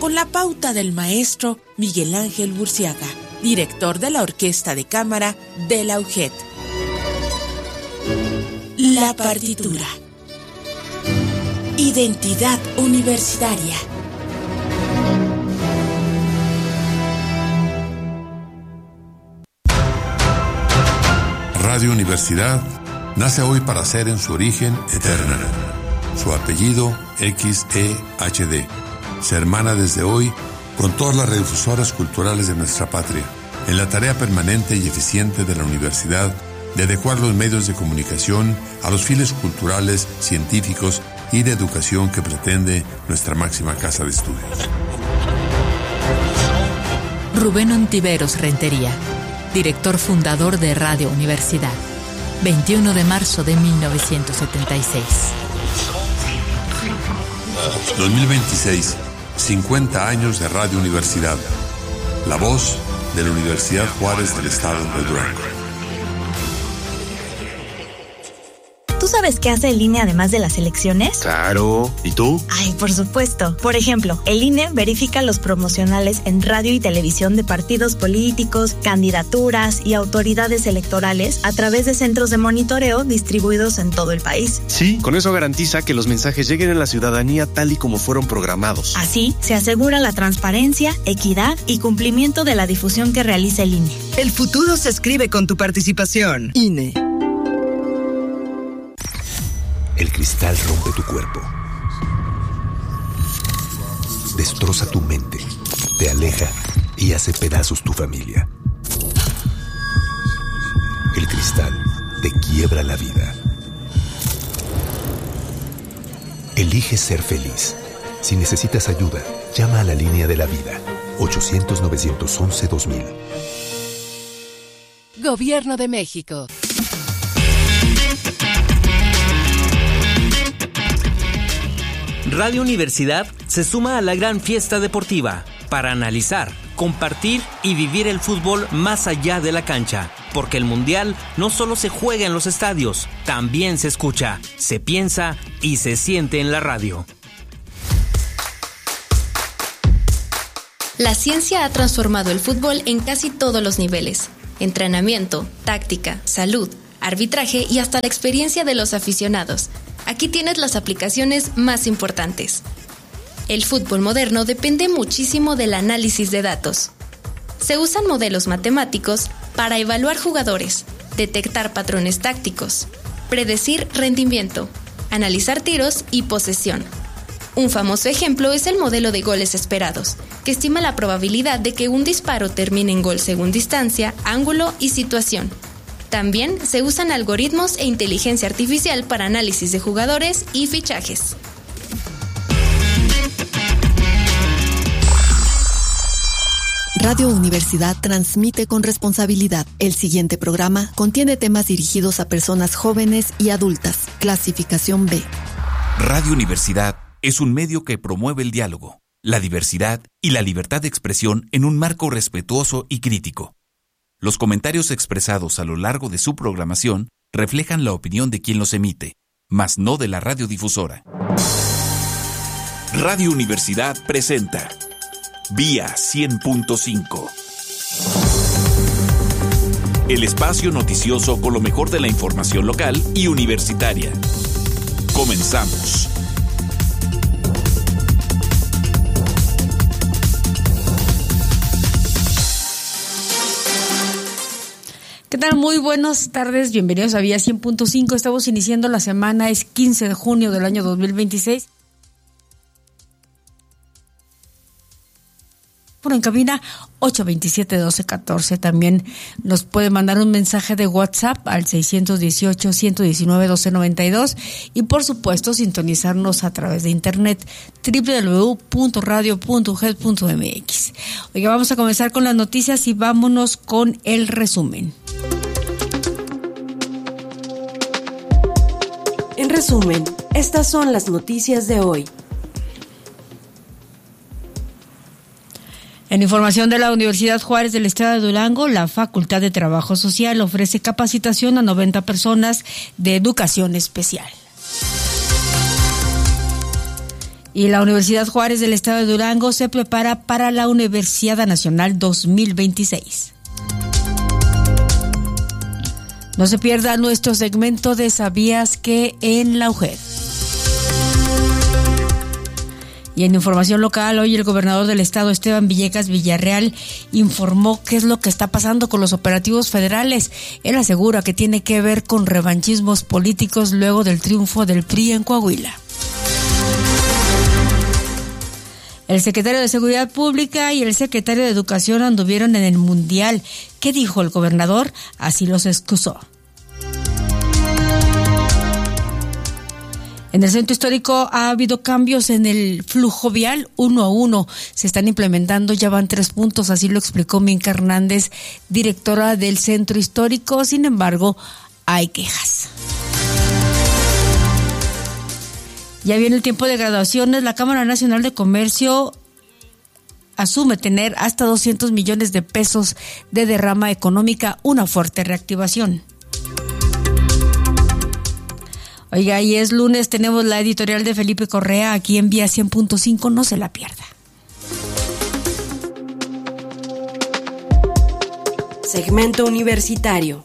con la pauta del maestro Miguel Ángel Burciaga, director de la Orquesta de Cámara de la UGED. La partitura. Identidad universitaria. Radio Universidad nace hoy para ser en su origen eterna. Su apellido XEHD. Se hermana desde hoy con todas las radiodifusoras culturales de nuestra patria, en la tarea permanente y eficiente de la universidad de adecuar los medios de comunicación a los fines culturales, científicos y de educación que pretende nuestra máxima casa de estudios. Rubén Ontiveros Rentería, director fundador de Radio Universidad, 21 de marzo de 1976. 2026, 50 años de Radio Universidad. La voz de la Universidad Juárez del Estado de Durango. ¿Tú sabes qué hace el INE además de las elecciones? Claro. ¿Y tú? Ay, por supuesto. Por ejemplo, el INE verifica los promocionales en radio y televisión de partidos políticos, candidaturas y autoridades electorales a través de centros de monitoreo distribuidos en todo el país. Sí, con eso garantiza que los mensajes lleguen a la ciudadanía tal y como fueron programados. Así, se asegura la transparencia, equidad y cumplimiento de la difusión que realiza el INE. El futuro se escribe con tu participación. INE. El cristal rompe tu cuerpo, destroza tu mente, te aleja y hace pedazos tu familia. El cristal te quiebra la vida. Elige ser feliz. Si necesitas ayuda, llama a la línea de la vida, 800-911-2000. Gobierno de México. Radio Universidad se suma a la gran fiesta deportiva para analizar, compartir y vivir el fútbol más allá de la cancha, porque el Mundial no solo se juega en los estadios, también se escucha, se piensa y se siente en la radio. La ciencia ha transformado el fútbol en casi todos los niveles: entrenamiento, táctica, salud, arbitraje y hasta la experiencia de los aficionados. Aquí tienes las aplicaciones más importantes. El fútbol moderno depende muchísimo del análisis de datos. Se usan modelos matemáticos para evaluar jugadores, detectar patrones tácticos, predecir rendimiento, analizar tiros y posesión. Un famoso ejemplo es el modelo de goles esperados, que estima la probabilidad de que un disparo termine en gol según distancia, ángulo y situación. También se usan algoritmos e inteligencia artificial para análisis de jugadores y fichajes. Radio Universidad transmite con responsabilidad. El siguiente programa contiene temas dirigidos a personas jóvenes y adultas. Clasificación B. Radio Universidad es un medio que promueve el diálogo, la diversidad y la libertad de expresión en un marco respetuoso y crítico. Los comentarios expresados a lo largo de su programación reflejan la opinión de quien los emite, mas no de la radiodifusora. Radio Universidad presenta Vía 100.5. El espacio noticioso con lo mejor de la información local y universitaria. Comenzamos. ¿Qué tal? Muy buenas tardes, bienvenidos a Vía 100.5. Estamos iniciando la semana, es 15 de junio del año 2026. Por en cabina 827-1214. También nos puede mandar un mensaje de WhatsApp al 618-119-1292 y por supuesto sintonizarnos a través de internet www.radio.uged.mx. Oiga, vamos a comenzar con las noticias y vámonos con el resumen. En resumen, estas son las noticias de hoy. En información de la Universidad Juárez del Estado de Durango, la Facultad de Trabajo Social ofrece capacitación a 90 personas de educación especial. Y la Universidad Juárez del Estado de Durango se prepara para la Universiada Nacional 2026. No se pierda nuestro segmento de ¿Sabías que? En la UJED. Y en información local, hoy el gobernador del estado, Esteban Villegas Villarreal, informó qué es lo que está pasando con los operativos federales. Él asegura que tiene que ver con revanchismos políticos luego del triunfo del PRI en Coahuila. El secretario de Seguridad Pública y el secretario de Educación anduvieron en el Mundial. ¿Qué dijo el gobernador? Así los excusó. En el centro histórico ha habido cambios en el flujo vial 1 a 1. Se están implementando, ya van 3 puntos, así lo explicó Minka Hernández, directora del centro histórico. Sin embargo, hay quejas. Ya viene el tiempo de graduaciones. La Cámara Nacional de Comercio asume tener hasta 200 millones de pesos de derrama económica, una fuerte reactivación. Oiga, y es lunes, tenemos la editorial de Felipe Correa aquí en Vía 100.5, no se la pierda. Segmento universitario.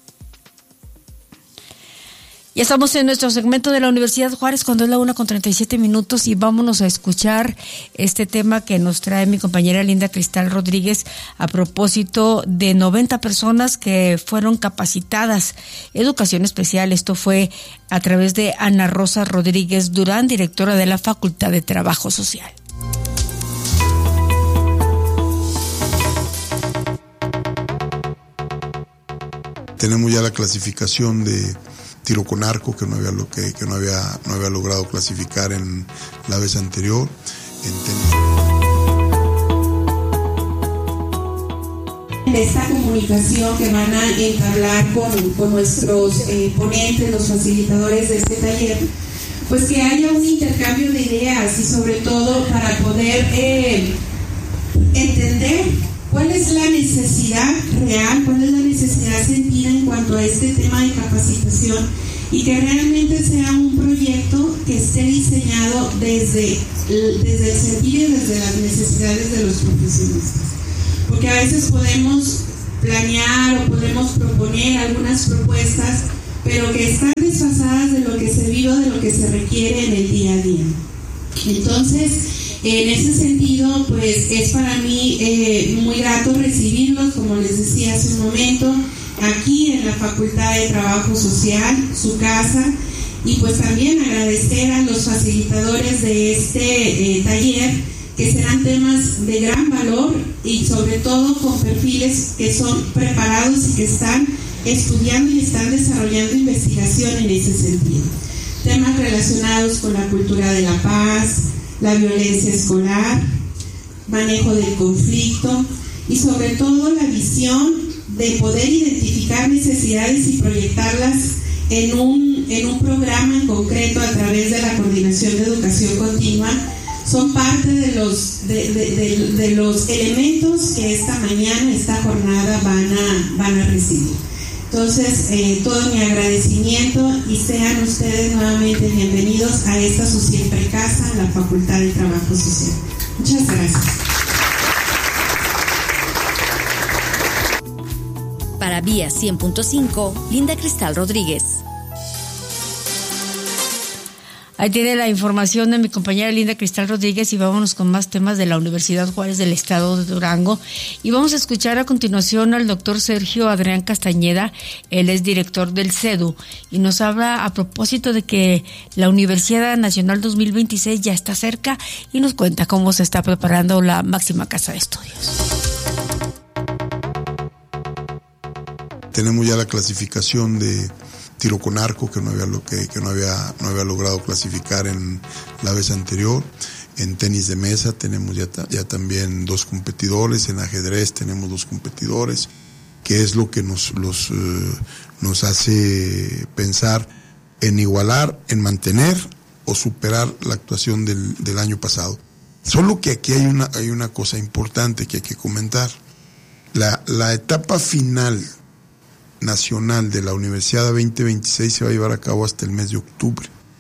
Ya estamos en nuestro segmento de la Universidad Juárez cuando es la 1:37 y vámonos a escuchar este tema que nos trae mi compañera Linda Cristal Rodríguez a propósito de 90 personas que fueron capacitadas. Educación especial, esto fue a través de Ana Rosa Rodríguez Durán, directora de la Facultad de Trabajo Social. Tenemos ya la clasificación de tiro con arco que no había logrado clasificar en la vez anterior. En esta comunicación que van a entablar con nuestros ponentes, los facilitadores de este taller, pues que haya un intercambio de ideas y sobre todo para poder entender cuál es la necesidad real, cuál es la necesidad sentida en cuanto a este tema de capacitación y que realmente sea un proyecto que esté diseñado desde el sentir y desde las necesidades de los profesionistas. Porque a veces podemos planear o podemos proponer algunas propuestas, pero que están desfasadas de lo que se vive, de lo que se requiere en el día a día. Entonces, en ese sentido, pues es para mí muy grato recibirlos, como les decía hace un momento, aquí en la Facultad de Trabajo Social, su casa, y pues también agradecer a los facilitadores de este taller, que serán temas de gran valor y sobre todo con perfiles que son preparados y que están estudiando y están desarrollando investigación en ese sentido. Temas relacionados con la cultura de la paz, la violencia escolar, manejo del conflicto y sobre todo la visión de poder identificar necesidades y proyectarlas en un programa en concreto a través de la Coordinación de Educación Continua. Son parte de los elementos que esta mañana, esta jornada van a recibir. Entonces, todo mi agradecimiento y sean ustedes nuevamente bienvenidos a esta su siempre casa, la Facultad de Trabajo Social. Muchas gracias. Para Vía 100.5, Linda Cristal Rodríguez. Ahí tiene la información de mi compañera Linda Cristal Rodríguez y vámonos con más temas de la Universidad Juárez del Estado de Durango. Y vamos a escuchar a continuación al doctor Sergio Adrián Castañeda. Él es director del CEDU y nos habla a propósito de que la Universidad Nacional 2026 ya está cerca y nos cuenta cómo se está preparando la máxima casa de estudios. Tenemos ya la clasificación de tiro con arco que no había logrado clasificar en la vez anterior. En tenis de mesa tenemos ya también 2 competidores, en ajedrez tenemos 2 competidores, que es lo que nos hace pensar en igualar, en mantener o superar la actuación del año pasado. Solo que aquí hay una cosa importante que hay que comentar. La etapa final nacional de la Universidad 2026 se va a llevar a cabo hasta el mes de octubre.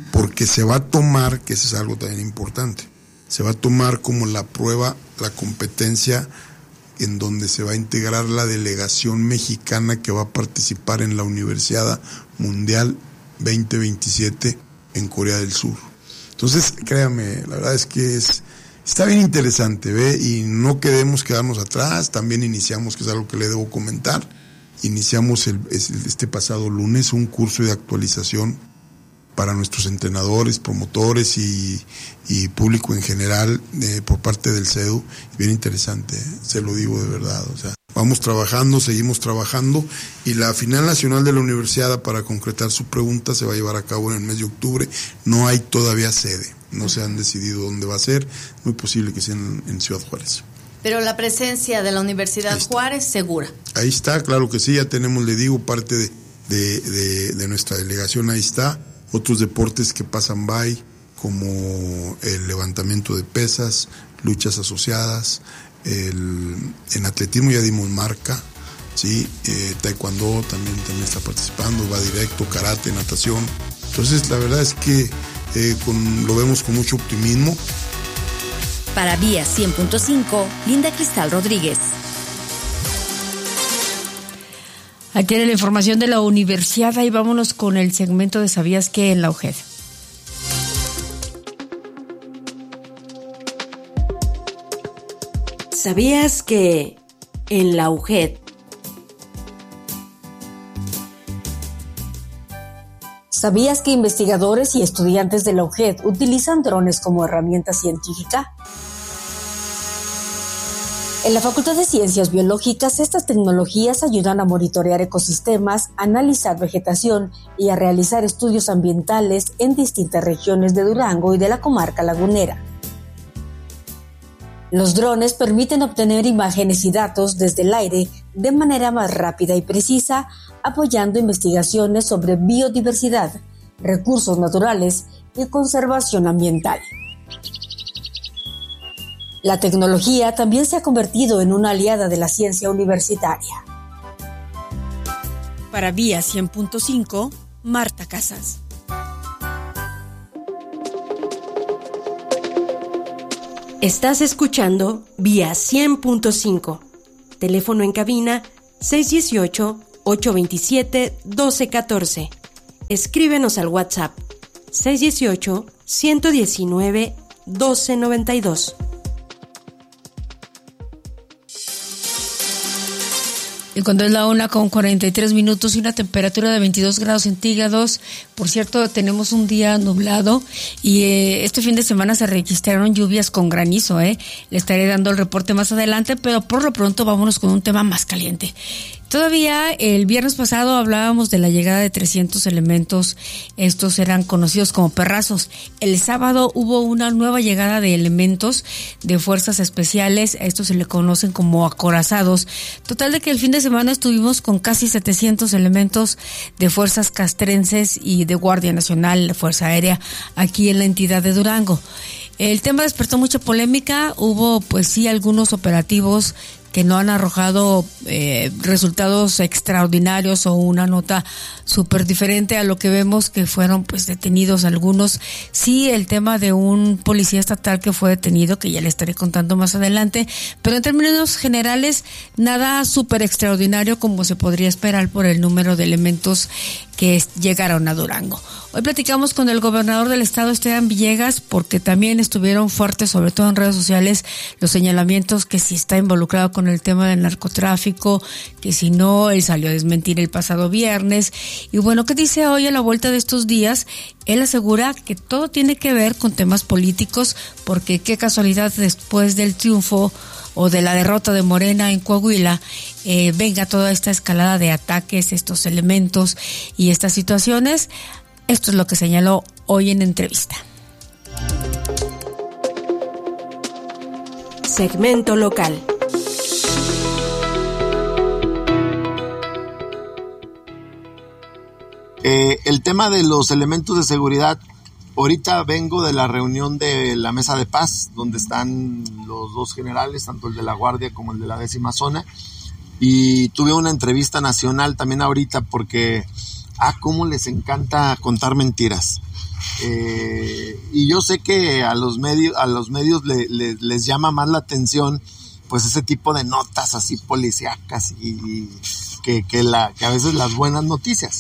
porque se va a tomar, que eso es algo también importante, se va a tomar como la prueba, la competencia en donde se va a integrar la delegación mexicana que va a participar en la Universidad Mundial 2027 en Corea del Sur. Entonces, créame, la verdad es que está bien interesante, ¿ve? Y no queremos quedarnos atrás. También iniciamos, que es algo que le debo comentar, iniciamos este pasado lunes un curso de actualización para nuestros entrenadores, promotores y público en general por parte del CEDU. Bien interesante, se lo digo de verdad. O sea, vamos trabajando, seguimos trabajando, y la final nacional de la universidad, para concretar su pregunta, se va a llevar a cabo en el mes de octubre. No hay todavía sede, no se han decidido dónde va a ser, muy posible que sea en Ciudad Juárez. Pero la presencia de la Universidad Juárez, segura. Ahí está, claro que sí, ya tenemos, le digo, parte de nuestra delegación, ahí está. Otros deportes que pasan by, como el levantamiento de pesas, luchas asociadas, en atletismo ya dimos marca, ¿sí? Taekwondo también está participando, va directo, karate, natación. Entonces la verdad es que lo vemos con mucho optimismo. Para Vía 100.5, Linda Cristal Rodríguez. Aquí era la información de la universidad, y vámonos con el segmento de ¿Sabías qué? En la UGED. ¿Sabías que en la UGED? ¿Sabías que investigadores y estudiantes de la UGED utilizan drones como herramienta científica? En la Facultad de Ciencias Biológicas, estas tecnologías ayudan a monitorear ecosistemas, a analizar vegetación y a realizar estudios ambientales en distintas regiones de Durango y de la comarca lagunera. Los drones permiten obtener imágenes y datos desde el aire de manera más rápida y precisa, apoyando investigaciones sobre biodiversidad, recursos naturales y conservación ambiental. La tecnología también se ha convertido en una aliada de la ciencia universitaria. Para Vía 100.5, Marta Casas. Estás escuchando Vía 100.5. Teléfono en cabina 618-827-1214. Escríbenos al WhatsApp 618-119-1292. Y cuando es la 1:43 y una temperatura de 22 grados centígrados, por cierto, tenemos un día nublado y este fin de semana se registraron lluvias con granizo, Le estaré dando el reporte más adelante, pero por lo pronto vámonos con un tema más caliente. Todavía el viernes pasado hablábamos de la llegada de 300 elementos, estos eran conocidos como perrazos. El sábado hubo una nueva llegada de elementos de fuerzas especiales, a estos se le conocen como acorazados. Total de que el fin de semana estuvimos con casi 700 elementos de fuerzas castrenses y de Guardia Nacional, Fuerza Aérea, aquí en la entidad de Durango. El tema despertó mucha polémica, hubo pues sí algunos operativos que no han arrojado resultados extraordinarios o una nota súper diferente a lo que vemos, que fueron pues detenidos algunos. Sí, el tema de un policía estatal que fue detenido, que ya le estaré contando más adelante, pero en términos generales nada súper extraordinario como se podría esperar por el número de elementos que llegaron a Durango. Hoy platicamos con el gobernador del estado, Esteban Villegas, porque también estuvieron fuertes, sobre todo en redes sociales, los señalamientos que si está involucrado con el tema del narcotráfico, que si no, él salió a desmentir el pasado viernes. Y bueno, ¿qué dice hoy a la vuelta de estos días? Él asegura que todo tiene que ver con temas políticos, porque qué casualidad después del triunfo o de la derrota de Morena en Coahuila, venga toda esta escalada de ataques, estos elementos y estas situaciones. Esto es lo que señaló hoy en entrevista. Segmento local. El tema de los elementos de seguridad, ahorita vengo de la reunión de la mesa de paz, donde están los dos generales, tanto el de la Guardia como el de la 10ª zona, y tuve una entrevista nacional también ahorita porque cómo les encanta contar mentiras. Y yo sé que a los medios les llama más la atención pues ese tipo de notas así policíacas y que a veces las buenas noticias.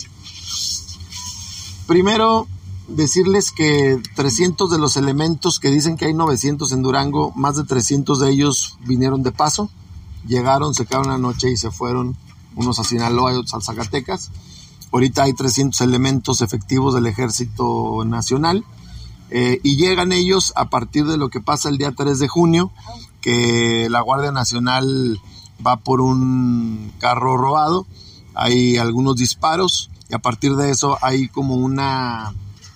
Primero, decirles que 300 de los elementos que dicen que hay 900 en Durango, más de 300 de ellos vinieron de paso, llegaron, se quedaron la noche y se fueron, unos a Sinaloa y otros a Zacatecas. Ahorita hay 300 elementos efectivos del Ejército Nacional y llegan ellos a partir de lo que pasa el día 3 de junio, que la Guardia Nacional va por un carro robado, hay algunos disparos y a partir de eso hay como una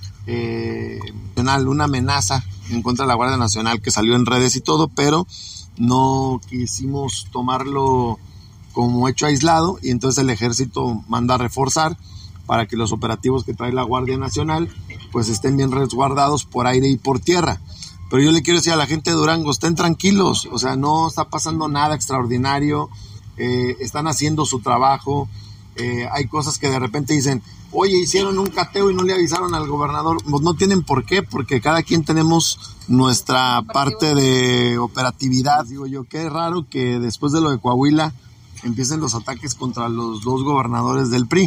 amenaza en contra de la Guardia Nacional que salió en redes y todo, pero no quisimos tomarlo como hecho aislado y entonces el ejército manda a reforzar para que los operativos que trae la Guardia Nacional pues estén bien resguardados por aire y por tierra. Pero yo le quiero decir a la gente de Durango, estén tranquilos, o sea, no está pasando nada extraordinario, están haciendo su trabajo, hay cosas que de repente dicen, oye, hicieron un cateo y no le avisaron al gobernador. Pues no tienen por qué, porque cada quien tenemos nuestra parte de operatividad. Digo yo, qué raro que después de lo de Coahuila empiecen los ataques contra los dos gobernadores del PRI.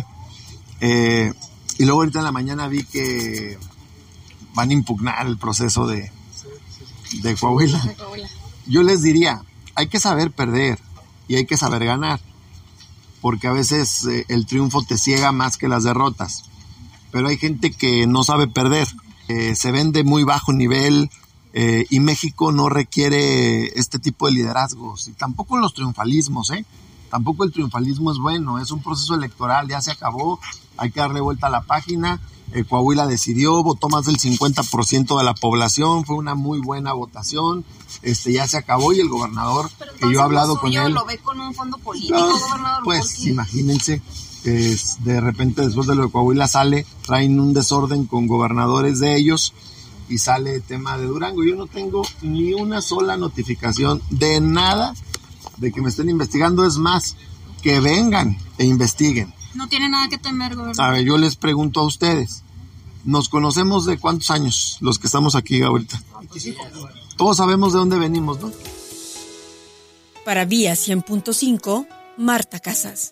Y luego ahorita en la mañana vi que van a impugnar el proceso de Coahuila. Yo les diría, hay que saber perder y hay que saber ganar, porque a veces el triunfo te ciega más que las derrotas, pero hay gente que no sabe perder, se ven de muy bajo nivel y México no requiere este tipo de liderazgos y tampoco los triunfalismos, tampoco el triunfalismo es bueno, es un proceso electoral, ya se acabó, hay que darle vuelta a la página. Coahuila decidió, votó más del 50% de la población, fue una muy buena votación, ya se acabó y el gobernador, que yo he hablado con él... ¿Lo ve con un fondo político, gobernador? Pues imagínense, de repente después de lo de Coahuila traen un desorden con gobernadores de ellos y sale el tema de Durango. Yo no tengo ni una sola notificación de nada de que me estén investigando, es más, que vengan e investiguen. No tiene nada que temer, gobernador. A ver, yo les pregunto a ustedes, ¿nos conocemos de cuántos años los que estamos aquí ahorita? 25. Todos sabemos de dónde venimos, ¿no? Para Vía 100.5, Marta Casas.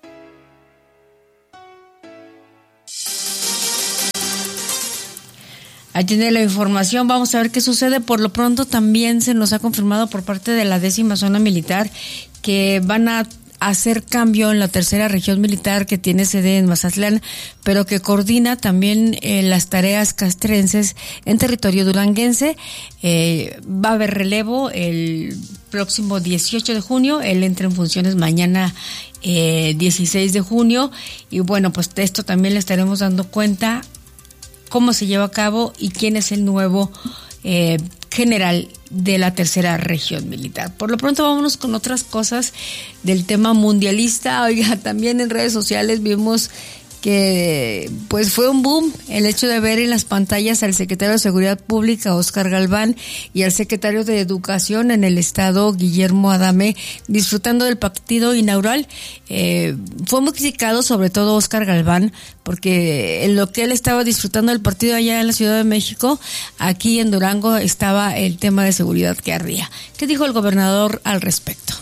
Ahí tiene la información, vamos a ver qué sucede. Por lo pronto también se nos ha confirmado por parte de la 10ª Zona Militar que van a hacer cambio en la 3ª Región Militar que tiene sede en Mazatlán, pero que coordina también las tareas castrenses en territorio duranguense. Va a haber relevo el próximo 18 de junio, él entra en funciones mañana 16 de junio y bueno, pues de esto también le estaremos dando cuenta cómo se lleva a cabo y quién es el nuevo general de la 3ª Región Militar. Por lo pronto vámonos con otras cosas del tema mundialista. Oiga, también en redes sociales vimos que pues fue un boom el hecho de ver en las pantallas al secretario de Seguridad Pública, Óscar Galván, y al secretario de Educación en el estado, Guillermo Adame, disfrutando del partido inaugural. Fue muy criticado, sobre todo Óscar Galván, porque en lo que él estaba disfrutando del partido allá en la Ciudad de México, aquí en Durango estaba el tema de seguridad que ardía. ¿Qué dijo el gobernador al respecto?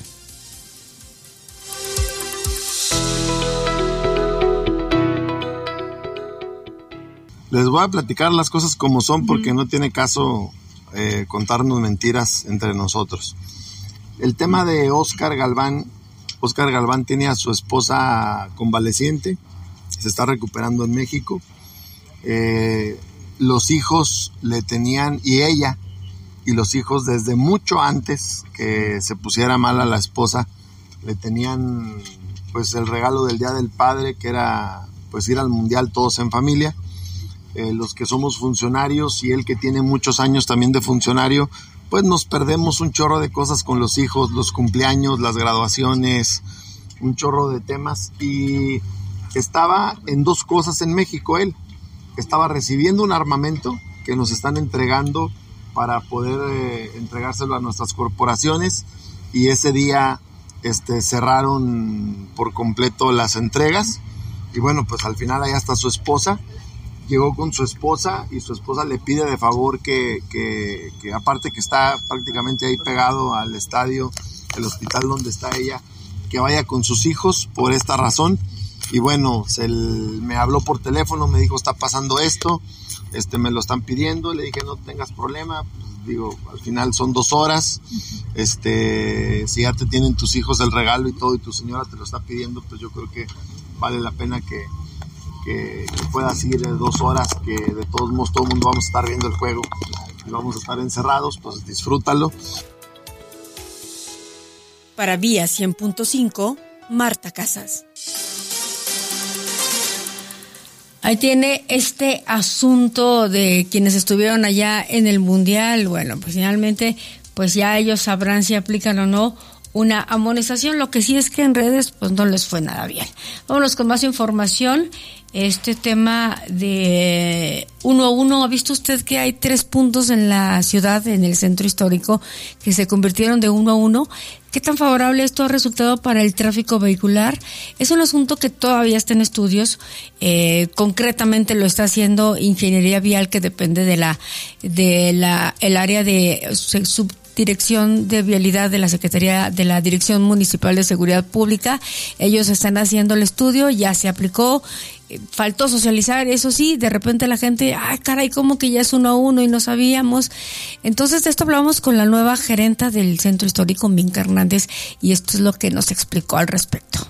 Les voy a platicar las cosas como son porque no tiene caso contarnos mentiras entre nosotros. El tema de Óscar Galván tiene a su esposa convaleciente, se está recuperando en México. Los hijos le tenían, y ella y los hijos desde mucho antes que se pusiera mal a la esposa, le tenían pues el regalo del Día del Padre, que era pues ir al Mundial todos en familia. Los que somos funcionarios y él que tiene muchos años también de funcionario, pues nos perdemos un chorro de cosas con los hijos, los cumpleaños, las graduaciones, un chorro de temas. Y estaba en dos cosas en México él. Estaba recibiendo un armamento que nos están entregando para poder entregárselo a nuestras corporaciones, y ese día cerraron por completo las entregas. Y bueno, pues al final allá está su esposa. Llegó con su esposa y su esposa le pide de favor que aparte que está prácticamente ahí pegado al estadio, el hospital donde está ella, que vaya con sus hijos por esta razón. Y bueno, me habló por teléfono, me dijo, está pasando esto, me lo están pidiendo. Le dije, no tengas problema, pues, digo, al final son 2 horas, si ya te tienen tus hijos el regalo y todo y tu señora te lo está pidiendo, pues yo creo que vale la pena que puedas ir 2 horas, que de todos modos todo el mundo vamos a estar viendo el juego y vamos a estar encerrados, pues disfrútalo. Para Vía 100.5, Marta Casas. Ahí tiene este asunto de quienes estuvieron allá en el Mundial. Bueno, pues finalmente, pues ya ellos sabrán si aplican o no una amonestación. Lo que sí es que en redes pues no les fue nada bien. Vámonos con más información. Este tema de 1-1, ¿ha visto usted que hay 3 puntos en la ciudad, en el centro histórico, que se convirtieron de 1-1? ¿Qué tan favorable esto ha resultado para el tráfico vehicular? Es un asunto que todavía está en estudios. Concretamente lo está haciendo Ingeniería Vial, que depende el área de Subdirección de Vialidad de la Secretaría de la Dirección Municipal de Seguridad Pública. Ellos están haciendo el estudio, ya se aplicó. Faltó socializar, eso sí, de repente la gente, ay caray, ¿cómo que ya es 1-1 y no sabíamos? Entonces de esto hablamos con la nueva gerenta del Centro Histórico, Minka Hernández, y esto es lo que nos explicó al respecto.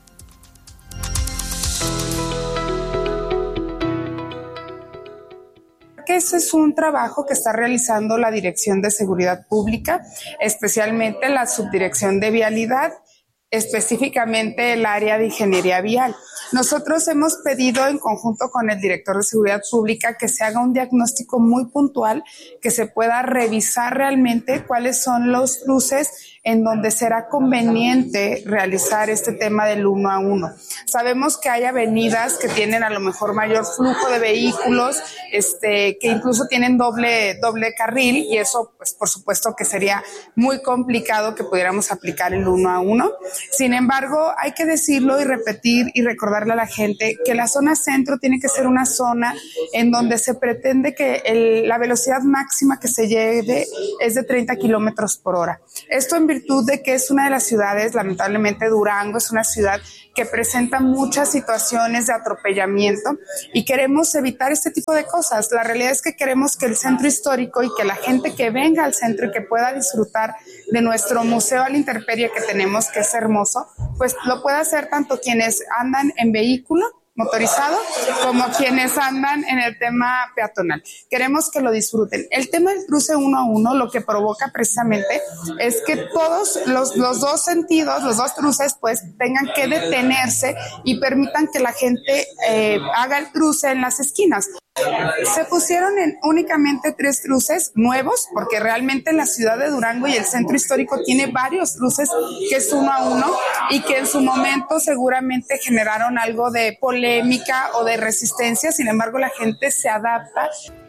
Que ese es un trabajo que está realizando la Dirección de Seguridad Pública, especialmente la Subdirección de Vialidad, específicamente el área de Ingeniería Vial. Nosotros hemos pedido en conjunto con el director de Seguridad Pública que se haga un diagnóstico muy puntual, que se pueda revisar realmente cuáles son los cruces en donde será conveniente realizar este tema del 1-1. Sabemos que hay avenidas que tienen a lo mejor mayor flujo de vehículos, que incluso tienen doble carril, y eso pues por supuesto que sería muy complicado que pudiéramos aplicar el 1-1. Sin embargo, hay que decirlo y repetir y recordarle a la gente que la zona centro tiene que ser una zona en donde se pretende que la velocidad máxima que se lleve es de 30 kilómetros por hora. Esto en virtud de que es una de las ciudades, lamentablemente Durango es una ciudad que presenta muchas situaciones de atropellamiento y queremos evitar este tipo de cosas. La realidad es que queremos que el centro histórico y que la gente que venga al centro y que pueda disfrutar de nuestro museo a la intemperie que tenemos, que es hermoso, pues lo pueda hacer tanto quienes andan en vehículo motorizado como quienes andan en el tema peatonal. Queremos que lo disfruten. El tema del cruce 1-1 lo que provoca precisamente es que todos los 2 sentidos, los 2 cruces, pues tengan que detenerse y permitan que la gente haga el cruce en las esquinas. Se pusieron únicamente 3 cruces nuevos, porque realmente la ciudad de Durango y el centro histórico tiene varios cruces que es 1-1 y que en su momento seguramente generaron algo de polémica o de resistencia. Sin embargo, la gente se adapta.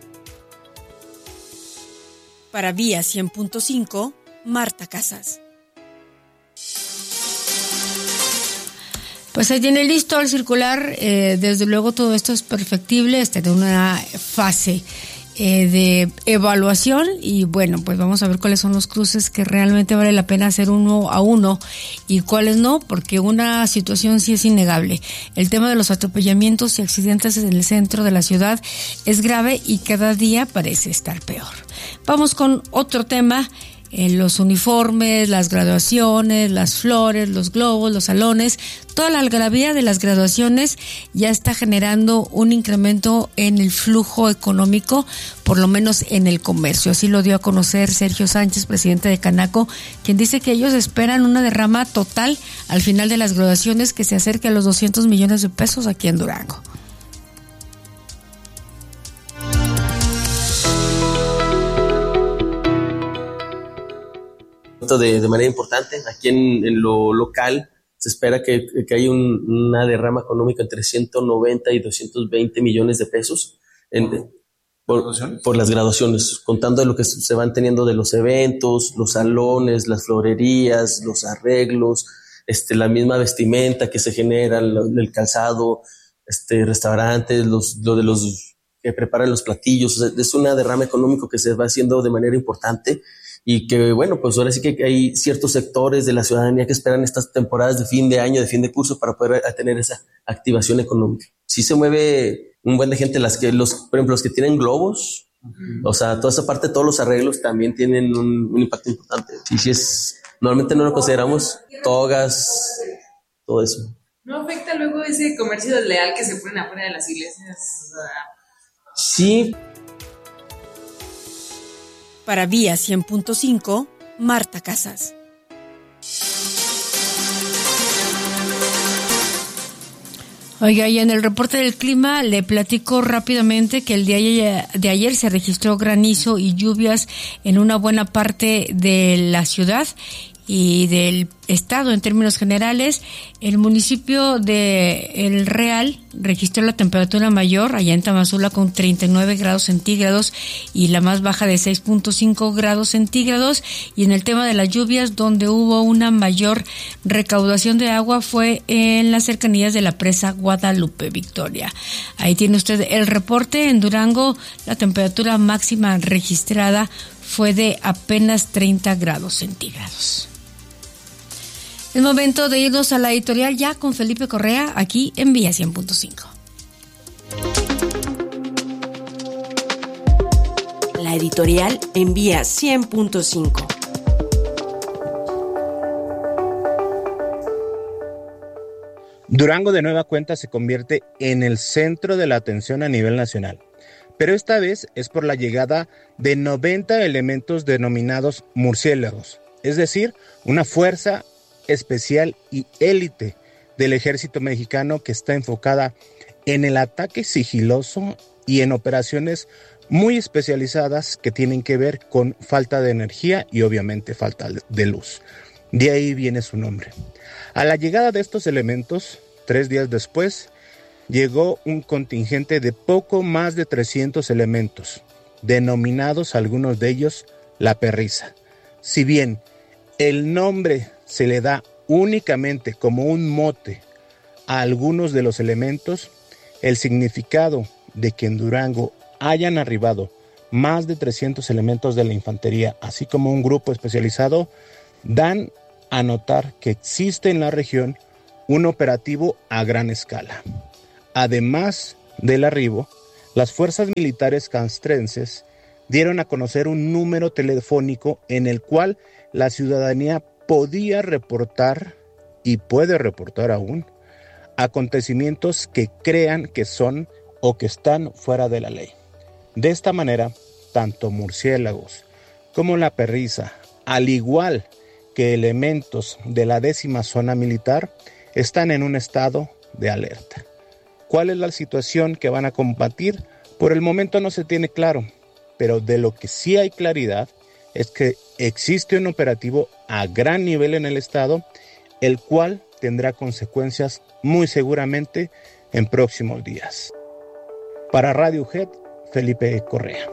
Para Vía 100.5, Marta Casas. Pues ahí tiene listo el circular. Desde luego todo esto es perfectible, está en una fase de evaluación y bueno, pues vamos a ver cuáles son los cruces que realmente vale la pena hacer 1-1 y cuáles no, porque una situación sí es innegable. El tema de los atropellamientos y accidentes en el centro de la ciudad es grave y cada día parece estar peor. Vamos con otro tema. Los uniformes, las graduaciones, las flores, los globos, los salones, toda la algarabía de las graduaciones ya está generando un incremento en el flujo económico, por lo menos en el comercio. Así lo dio a conocer Sergio Sánchez, presidente de Canaco, quien dice que ellos esperan una derrama total al final de las graduaciones que se acerque a los 200 millones de pesos aquí en Durango. De manera importante, aquí en lo local se espera que haya una derrama económica entre 190 y 220 millones de pesos por las graduaciones, contando de lo que se van teniendo de los eventos, los salones, las florerías, los arreglos, la misma vestimenta que se genera, el calzado, restaurantes, lo de los que preparan los platillos. O sea, es una derrama económico que se va haciendo de manera importante y que, bueno, pues ahora sí que hay ciertos sectores de la ciudadanía que esperan estas temporadas de fin de año, de fin de curso, para poder tener esa activación económica. Sí se mueve un buen de gente, por ejemplo, los que tienen globos, o sea, toda esa parte, todos los arreglos también tienen un impacto importante. Y sí normalmente no lo consideramos, togas, todo eso. ¿No afecta luego ese comercio desleal que se ponen afuera de las iglesias? Sí. Para Vía 100.5, Marta Casas. Oiga, y en el reporte del clima le platico rápidamente que el día de ayer se registró granizo y lluvias en una buena parte de la ciudad y del estado en términos generales. El municipio de El Real registró la temperatura mayor allá en Tamazula con 39 grados centígrados y la más baja de 6.5 grados centígrados. Y en el tema de las lluvias, donde hubo una mayor recaudación de agua fue en las cercanías de la presa Guadalupe Victoria. Ahí tiene usted el reporte. En Durango la temperatura máxima registrada fue de apenas 30 grados centígrados. Es momento de irnos a la editorial ya con Felipe Correa, aquí en Vía 100.5. La editorial en Vía 100.5. Durango de nueva cuenta se convierte en el centro de la atención a nivel nacional, pero esta vez es por la llegada de 90 elementos denominados murciélagos, es decir, una fuerza especial y élite del ejército mexicano que está enfocada en el ataque sigiloso y en operaciones muy especializadas que tienen que ver con falta de energía y obviamente falta de luz. De ahí viene su nombre. A la llegada de estos elementos, 3 días después, llegó un contingente de poco más de 300 elementos, denominados algunos de ellos la perrisa. Si bien el nombre se le da únicamente como un mote a algunos de los elementos, el significado de que en Durango hayan arribado más de 300 elementos de la infantería, así como un grupo especializado, dan a notar que existe en la región un operativo a gran escala. Además del arribo, las fuerzas militares castrenses dieron a conocer un número telefónico en el cual la ciudadanía podía reportar, y puede reportar aún, acontecimientos que crean que son o que están fuera de la ley. De esta manera, tanto murciélagos como la perrisa, al igual que elementos de la 10ª zona militar, están en un estado de alerta. ¿Cuál es la situación que van a combatir? Por el momento no se tiene claro, pero de lo que sí hay claridad es que existe un operativo a gran nivel en el estado, el cual tendrá consecuencias muy seguramente en próximos días. Para Radio UGED, Felipe Correa.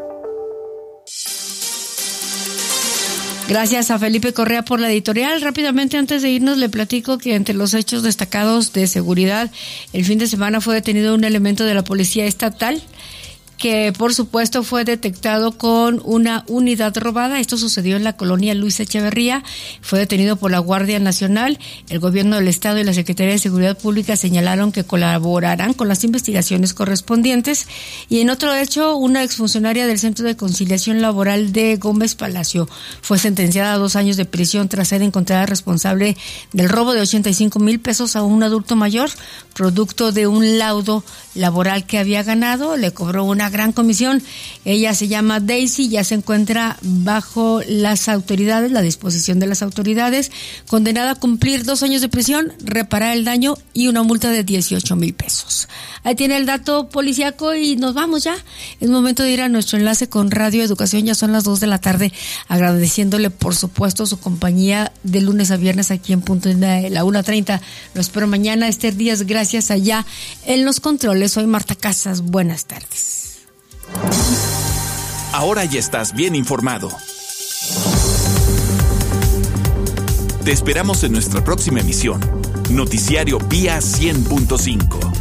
Gracias a Felipe Correa por la editorial. Rápidamente, antes de irnos, le platico que entre los hechos destacados de seguridad, el fin de semana fue detenido un elemento de la Policía Estatal que por supuesto fue detectado con una unidad robada. Esto sucedió en la colonia Luis Echeverría. Fue detenido por la Guardia Nacional. El gobierno del estado y la Secretaría de Seguridad Pública señalaron que colaborarán con las investigaciones correspondientes. Y en otro hecho, una exfuncionaria del Centro de Conciliación Laboral de Gómez Palacio fue sentenciada a 2 años de prisión tras ser encontrada responsable del robo de 85,000 pesos a un adulto mayor, producto de un laudo laboral que había ganado. Le cobró una gran comisión. Ella se llama Daisy, ya se encuentra bajo las autoridades, la disposición de las autoridades, condenada a cumplir 2 años de prisión, reparar el daño y una multa de 18,000 pesos. Ahí tiene el dato policíaco y nos vamos ya. Es momento de ir a nuestro enlace con Radio Educación. Ya son las 2 de la tarde, agradeciéndole por supuesto su compañía de lunes a viernes aquí en punto de la 1:30. Lo espero mañana. Esther Díaz, gracias allá en los controles. Soy Marta Casas. Buenas tardes. Ahora ya estás bien informado. Te esperamos en nuestra próxima emisión. Noticiario Vía 100.5.